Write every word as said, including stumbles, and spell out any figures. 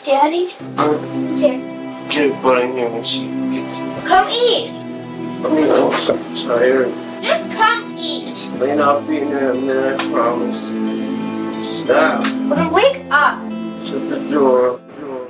Daddy? Uh, Daddy. Get put in here when she gets. Come eat. I'm so tired. Just come eat. Lane, I'll be in there in a minute, I promise. Stop. Well, then wake up. Shut the door.